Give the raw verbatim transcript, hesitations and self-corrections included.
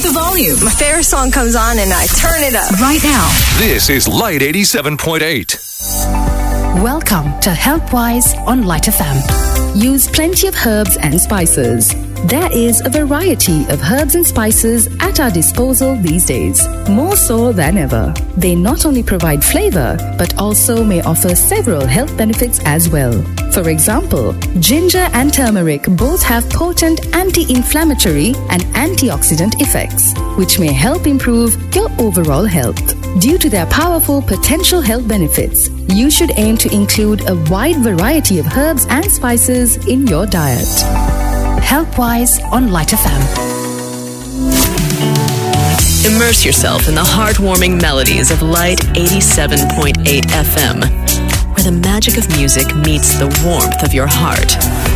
the volume. My favorite song comes on and I turn it up. Right now. This is Light eighty-seven point eight. Welcome to Healthwise on Light F M. Use plenty of herbs and spices. There is a variety of herbs and spices at our disposal these days, more so than ever. They not only provide flavor, but also may offer several health benefits as well. For example, ginger and turmeric both have potent anti-inflammatory and antioxidant effects, which may help improve your overall health. Due to their powerful potential health benefits, you should aim to include a wide variety of herbs and spices in your diet. Healthwise on Light F M. Immerse yourself in the heartwarming melodies of Light eighty-seven point eight F M, where the magic of music meets the warmth of your heart.